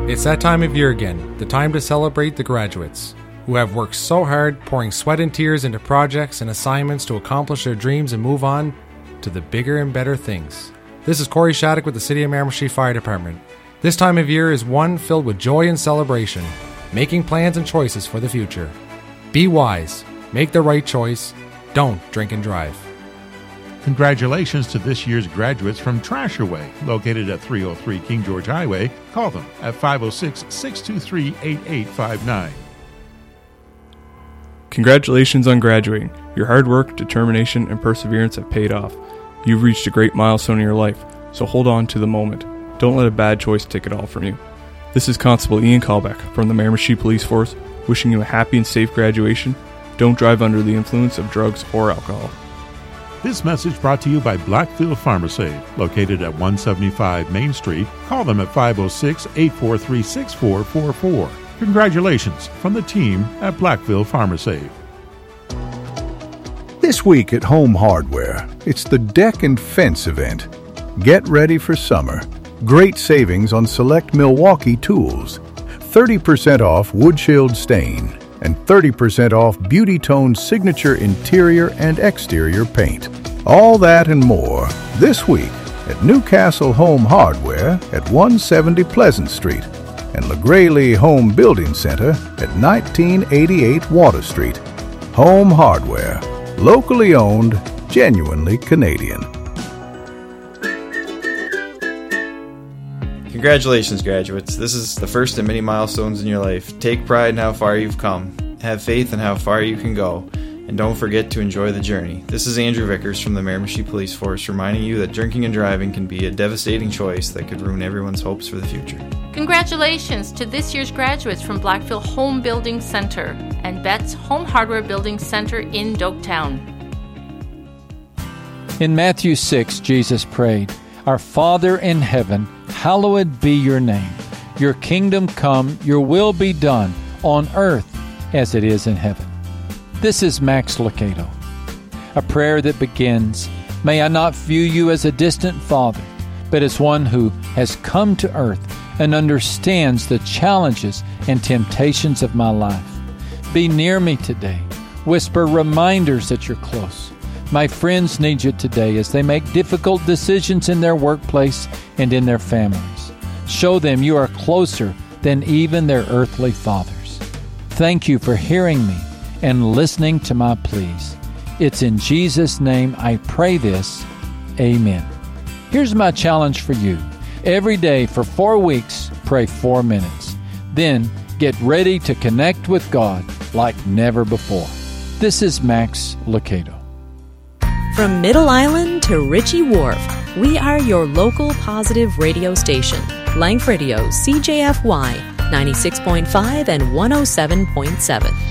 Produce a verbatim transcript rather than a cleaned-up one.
It's that time of year again, the time to celebrate the graduates, who have worked so hard, pouring sweat and tears into projects and assignments to accomplish their dreams and move on to the bigger and better things. This is Corey Shattuck with the City of Miramichi Fire Department. This time of year is one filled with joy and celebration, making plans and choices for the future. Be wise, make the right choice, don't drink and drive. Congratulations to this year's graduates from Trash Away, located at three oh three King George Highway. Call them at five oh six, six two three, eight eight five nine. Congratulations on graduating. Your hard work, determination, and perseverance have paid off. You've reached a great milestone in your life, so hold on to the moment. Don't let a bad choice take it all from you. This is Constable Ian Callbeck from the Miramichi Police Force, wishing you a happy and safe graduation. Don't drive under the influence of drugs or alcohol. This message brought to you by Blackfield PharmaSave, located at one seventy-five Main Street. Call them at five oh six, eight four three, six four four four. Congratulations from the team at Blackfield PharmaSave. This week at Home Hardware, it's the Deck and Fence event. Get ready for summer. Great savings on select Milwaukee tools. thirty percent off Wood Shield Stain and thirty percent off Beauty Tone Signature Interior and Exterior Paint. All that and more this week at Newcastle Home Hardware at one seventy Pleasant Street and LaGraylee Home Building Center at nineteen eighty-eight Water Street. Home Hardware. Locally owned, genuinely Canadian. Congratulations, graduates. This is the first of many milestones in your life. Take pride in how far you've come. Have faith in how far you can go. And don't forget to enjoy the journey. This is Andrew Vickers from the Miramichi Police Force reminding you that drinking and driving can be a devastating choice that could ruin everyone's hopes for the future. Congratulations to this year's graduates from Blackfield Home Building Center and Betts Home Hardware Building Center in Doketown. In Matthew six, Jesus prayed, "Our Father in heaven, hallowed be your name. Your kingdom come, your will be done, on earth as it is in heaven." This is Max Lucado. A prayer that begins, "May I not view you as a distant father, but as one who has come to earth and understands the challenges and temptations of my life. Be near me today. Whisper reminders that you're close. My friends need you today as they make difficult decisions in their workplace and in their families. Show them you are closer than even their earthly fathers. Thank you for hearing me and listening to my pleas. It's in Jesus' name I pray this. Amen." Here's my challenge for you. Every day for four weeks, pray four minutes. Then get ready to connect with God like never before. This is Max Lucado. From Middle Island to Ritchie Wharf, we are your local positive radio station. Life Radio, C J F Y, ninety-six point five and one oh seven point seven.